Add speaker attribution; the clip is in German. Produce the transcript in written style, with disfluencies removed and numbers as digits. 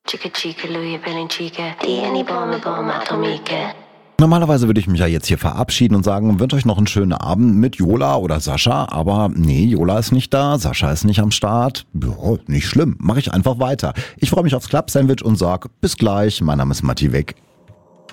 Speaker 1: Chica chica, Louis Chica, tieni bombe bombe atomique.
Speaker 2: Normalerweise würde ich mich ja jetzt hier verabschieden und sagen, wünsche euch noch einen schönen Abend mit Jola oder Sascha, aber nee, Jola ist nicht da, Sascha ist nicht am Start. Ja, nicht schlimm, mache ich einfach weiter. Ich freue mich aufs Club-Sandwich und sag bis gleich, mein Name ist Matti Weg.